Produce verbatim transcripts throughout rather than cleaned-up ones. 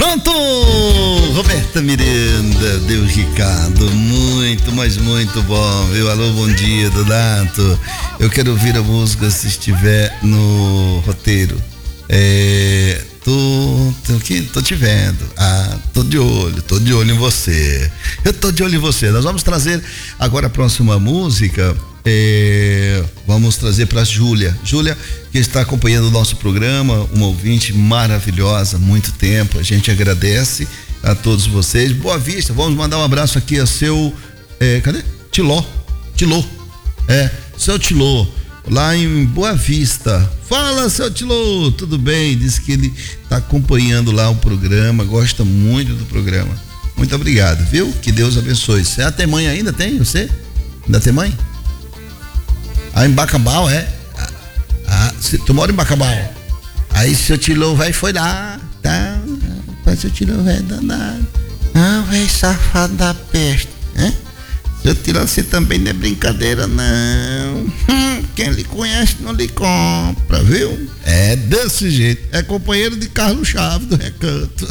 Pronto! Roberta Miranda deu Ricardo, muito, mas muito bom, viu? Alô, bom dia, Donato. Eu quero ouvir a música se estiver no roteiro. É, tô, tô aqui, tô te vendo. Ah, tô de olho, tô de olho em você. Eu tô de olho em você. Nós vamos trazer agora a próxima música. É, vamos trazer para Júlia. Júlia, que está acompanhando o nosso programa, uma ouvinte maravilhosa, muito tempo. A gente agradece a todos vocês. Boa Vista, vamos mandar um abraço aqui a seu. É, cadê? Tiló. Tilô. É, seu Tilô, lá em Boa Vista. Fala, seu Tilô, tudo bem? Diz que ele está acompanhando lá o programa, gosta muito do programa. Muito obrigado, viu? Que Deus abençoe. Você tem mãe ainda? Tem? Você? Ainda tem mãe? Ah, em Bacabal, é? Ah, cê, tu mora em Bacabal? Aí seu Tilô vai foi lá, tá? Mas seu Tilô vai danado. Não, vai safado da peste, né? Seu Tilô, você também não é brincadeira, não. Hum, quem lhe conhece não lhe compra, viu? É desse jeito. É companheiro de Carlos Chaves do Recanto.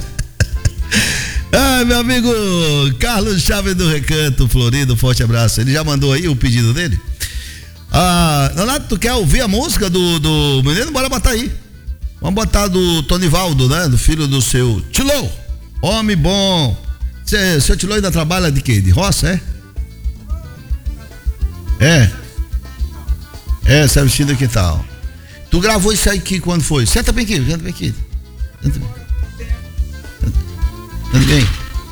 Ah, meu amigo Carlos Chaves do Recanto, Florido, forte abraço. Ele já mandou aí o pedido dele? Ah, Donato, tu quer ouvir a música do, do menino? Bora botar aí. Vamos botar do Tonivaldo, né? Do filho do seu Tilô. Homem bom. Cê, seu Tilô ainda trabalha de quê? De roça, é? É. É, sabe vestido que tal? Tu gravou isso aí aqui quando foi? Senta bem aqui, senta bem aqui. Senta bem. Senta bem.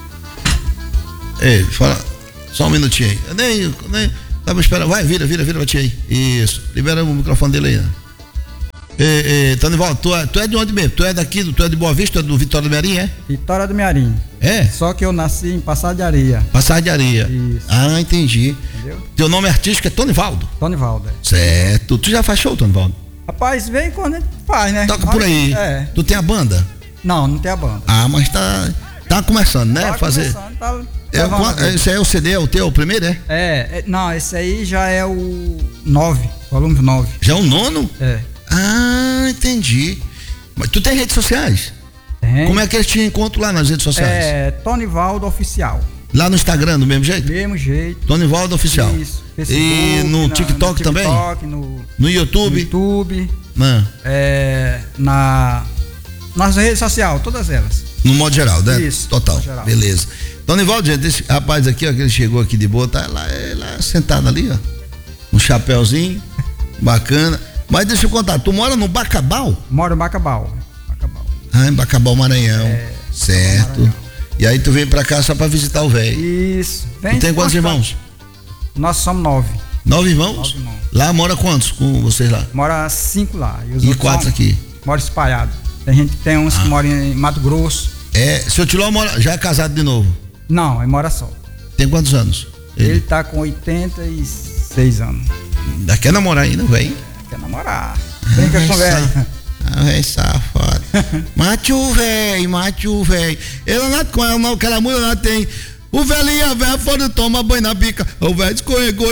Ei, fala. Só um minutinho aí. Nem, nem. Tava esperando, vai, vira, vira, vira, bate aí. Isso, libera o microfone dele aí. Ei, ei, Tonivaldo, tu, é, tu é de onde mesmo? Tu é daqui, tu é de Boa Vista, tu é do Vitória do Mearim, é? Vitória do Mearim. É? Só que eu nasci em Passagem de Areia. Passagem de Areia. Isso. Ah, entendi. Entendeu? Teu nome artístico é Tonivaldo? Tonivaldo, é. Certo. Tu já faz show, Tonivaldo? Rapaz, vem quando a gente faz, né? Toca Mas, por aí. É. Tu tem a banda? Não, não tem a banda. Ah, mas tá, tá começando, né? Tá Fazer. começando, tá... É, o, esse aí é o C D, é o teu, o primeiro, é? É, é, não, esse aí já é o nove, volume nove. Já é o nono? É. Ah, entendi. Mas tu tem redes sociais? Tem. Como é que eles te encontram lá nas redes sociais? É, Tonivaldo Oficial. Lá no Instagram, do mesmo jeito? Mesmo jeito. Tonivaldo Oficial. Isso. Facebook, e no na, TikTok no também? TikTok, no, no YouTube? No YouTube. Ah. É, na, nas redes sociais, todas elas. No modo geral, né? Isso. Total. Geral. Beleza. Tonivaldo, gente, esse rapaz aqui, ó, que ele chegou aqui de boa, tá lá, lá sentado ali, ó. Um chapéuzinho, bacana. Mas deixa eu contar, tu mora no Bacabal? Moro em Bacabal. Bacabal. Ah, em Bacabal, Maranhão. É, certo. Maranhão. E aí tu veio pra cá só pra visitar o velho. Isso. Vem, tu tem quantos irmãos? Nós somos nove. Nove irmãos? Nove irmãos. Lá mora quantos com vocês lá? Mora cinco lá. E, os e quatro são, aqui? Mora espalhado. Tem gente, tem uns ah. que moram em Mato Grosso. É, seu Tiló mora, já é casado de novo? Não, ele mora só. Tem quantos anos? Ele, ele tá com oitenta e seis anos. Ainda quer namorar ainda, velho? É, quer namorar. Brinca ah, com velho. Ah, velho safado. Mate o velho, mate o velho. Ele não com ela, não, aquela mulher lá tem. O velho e a velha foram tomar banho na bica. O velho escorregou.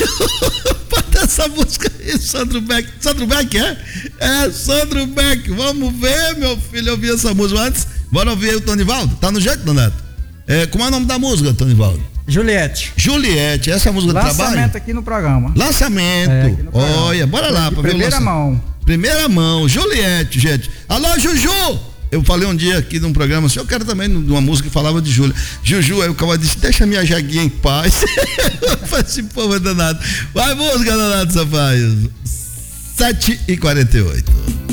Bota essa música aí, Sandro Beck. Sandro Beck, é? É, Sandro Beck. Vamos ver, meu filho, ouvir essa música antes. Bora ouvir aí o Tonivaldo? Tá no jeito, Donato? É, como é o nome da música, Tonivaldo? Juliette. Juliette, essa é a música do trabalho? Lançamento aqui no programa. Lançamento. É, no programa. Olha, bora lá pra ver o Primeira mão. Primeira mão, Juliette, gente. Alô, Juju! Eu falei um dia aqui num programa assim, eu quero também numa música que falava de Júlia. Juju, aí o cara disse, deixa minha jaguinha em paz. Eu falei assim, pô, é danado. Vai música, danado, Sampaio. sete e quarenta e oito.